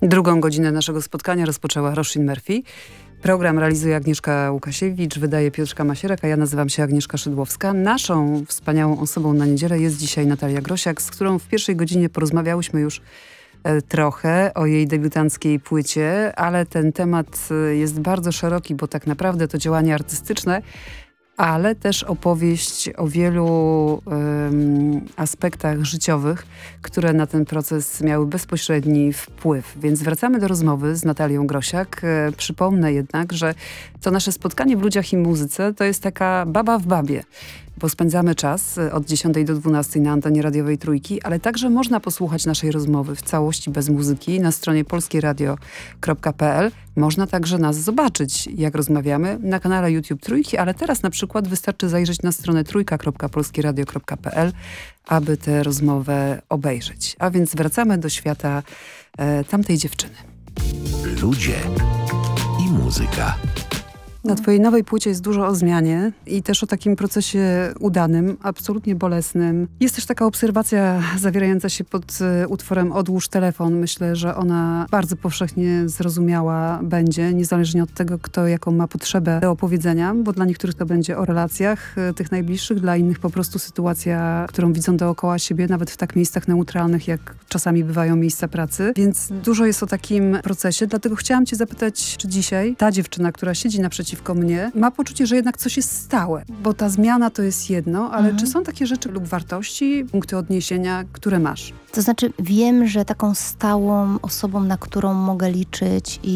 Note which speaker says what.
Speaker 1: Drugą godzinę naszego spotkania rozpoczęła Roisin Murphy. Program realizuje Agnieszka Łukasiewicz, wydaje Piotrka Masierek, a ja nazywam się Agnieszka Szydłowska. Naszą wspaniałą osobą na niedzielę jest dzisiaj Natalia Grosiak, z którą w pierwszej godzinie porozmawiałyśmy już trochę o jej debiutanckiej płycie, ale ten temat jest bardzo szeroki, bo tak naprawdę to działanie artystyczne, ale też opowieść o wielu aspektach życiowych, które na ten proces miały bezpośredni wpływ. Więc wracamy do rozmowy z Natalią Grosiak. Przypomnę jednak, że to nasze spotkanie w Ludziach i Muzyce to jest taka baba w babie, bo spędzamy czas od 10 do 12 na antenie radiowej Trójki, ale także można posłuchać naszej rozmowy w całości bez muzyki na stronie polskieradio.pl. Można także nas zobaczyć, jak rozmawiamy na kanale YouTube Trójki, ale teraz na przykład wystarczy zajrzeć na stronę trójka.polskieradio.pl, aby tę rozmowę obejrzeć. A więc wracamy do świata tamtej dziewczyny.
Speaker 2: Ludzie i muzyka.
Speaker 1: Na twojej nowej płycie jest dużo o zmianie i też o takim procesie udanym, absolutnie bolesnym. Jest też taka obserwacja zawierająca się pod utworem Odłóż telefon. Myślę, że ona bardzo powszechnie zrozumiała będzie, niezależnie od tego, kto jaką ma potrzebę do opowiedzenia, bo dla niektórych to będzie o relacjach tych najbliższych, dla innych po prostu sytuacja, którą widzą dookoła siebie, nawet w tak miejscach neutralnych, jak czasami bywają miejsca pracy. Więc dużo jest o takim procesie, dlatego chciałam cię zapytać, czy dzisiaj ta dziewczyna, która siedzi naprzeciwko mnie, ma poczucie, że jednak coś jest stałe, bo ta zmiana to jest jedno, ale czy są takie rzeczy lub wartości, punkty odniesienia, które masz?
Speaker 3: To znaczy wiem, że taką stałą osobą, na którą mogę liczyć i